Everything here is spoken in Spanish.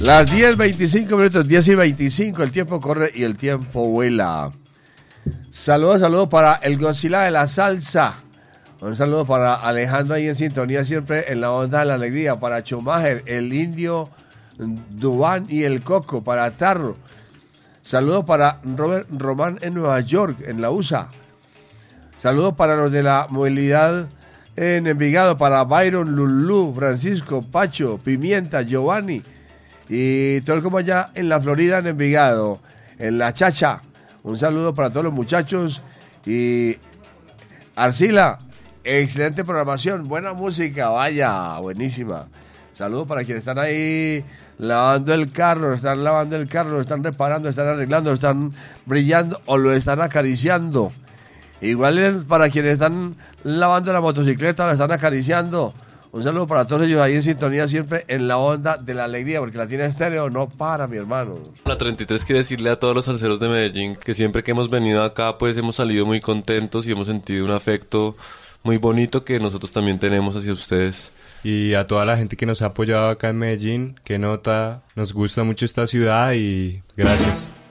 Las 10:25, 10:25, el tiempo corre y el tiempo vuela. Saludos para el Godzilla de la salsa. Un saludo para Alejandro ahí en sintonía siempre en la onda de la alegría. Para Schumacher, el indio Dubán y el Coco. Para Tarro. Saludos para Robert Román en Nueva York, en la USA. Saludos para los de la movilidad en Envigado. Para Byron, Lulú, Francisco, Pacho, Pimienta, Giovanni. Y todo el como allá en la Florida, en Envigado, en La Chacha. Un saludo para todos los muchachos. Y Arcila, excelente programación, buena música, vaya, buenísima. Saludos para quienes están ahí lavando el carro, lo están lavando el carro, lo están reparando, lo están arreglando, lo están brillando o lo están acariciando. Igual para quienes están lavando la motocicleta, lo están acariciando. Un saludo para todos ellos ahí en sintonía siempre en la onda de la alegría, porque la tiene estéreo no para, mi hermano. La 33 quiere decirle a todos los salseros de Medellín que siempre que hemos venido acá pues hemos salido muy contentos y hemos sentido un afecto muy bonito que nosotros también tenemos hacia ustedes. Y a toda la gente que nos ha apoyado acá en Medellín, que nota, nos gusta mucho esta ciudad y gracias.